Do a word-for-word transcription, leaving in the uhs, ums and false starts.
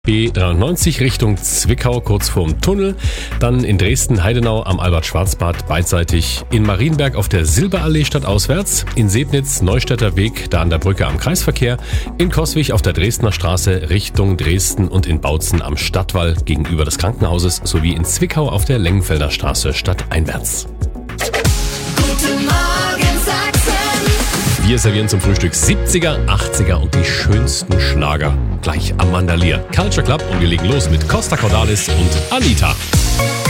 B dreiundneunzig Richtung Zwickau, kurz vorm Tunnel. Dann in Dresden-Heidenau am Albert-Schwarzbad beidseitig. In Marienberg auf der Silberallee stadtauswärts. In Sebnitz, Neustädter Weg, da an der Brücke am Kreisverkehr. In Coswig auf der Dresdner Straße Richtung Dresden und in Bautzen am Stadtwall gegenüber des Krankenhauses sowie in Zwickau auf der Lengenfelder Straße stadteinwärts. Guten Morgen Sachsen. Wir servieren zum Frühstück siebziger, achtziger und die schönsten Schlager. Gleich am Mandalier. Culture Club und wir legen los mit Costa Cordalis und Anita.